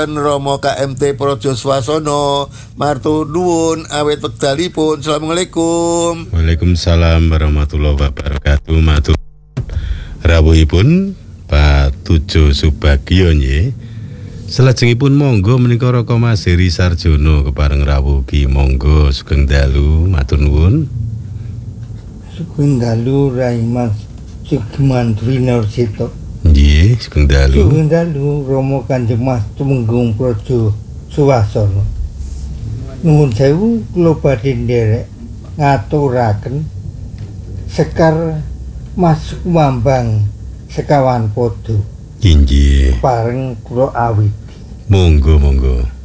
Romo KMT Praja Swasana martur nuwun awit wekdalipun. Assalamualaikum. Waalaikumsalam warahmatullahi wabarakatuh. Matur rawuhipun Pak Tujo Subagio nggih. Salajengipun monggo menika Raka Mas Heri Sarjono kepareng rawuh ki monggo sugeng dalu matur nuwun. Sugeng dalu Rai Mas Sugmantri Norsito. Nggih, sugeng dalu. Sugeng dalu Romo Kanjeng Mas Tumenggung Praja Swasana. Nuwun sewu kula badhe nderek ngaturaken Sekar Mas Mambang Sekawan Podo. Nggih. Pareng kula awit. Monggo.